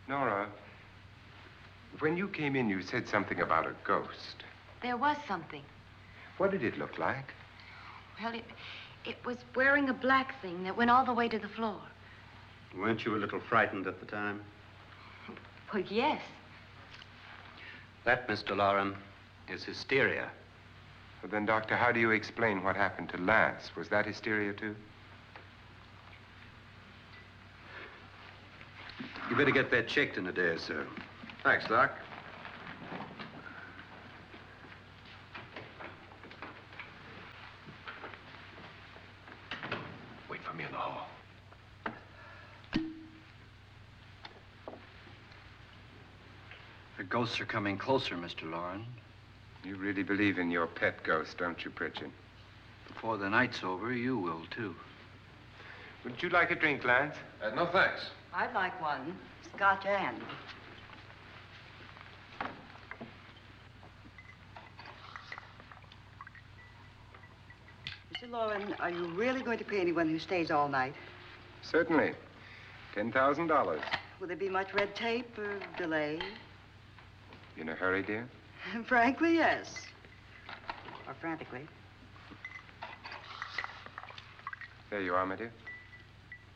Nora, when you came in, you said something about a ghost. There was something. What did it look like? Well, it was wearing a black thing that went all the way to the floor. Weren't you a little frightened at the time? Well, yes. That, Mr. Loren, is hysteria. Well, then, Doctor, how do you explain what happened to Lance? Was that hysteria, too? You better get that checked in a day or so. Thanks, Doc. Wait for me in the hall. The ghosts are coming closer, Mr. Loren. You really believe in your pet ghost, don't you, Pritchard? Before the night's over, you will, too. Would you like a drink, Lance? No, thanks. I'd like one. Scotch and. Mr. Loren, are you really going to pay anyone who stays all night? Certainly. $10,000. Will there be much red tape or delay? You in a hurry, dear? Frankly, yes. Or frantically. There you are, my dear.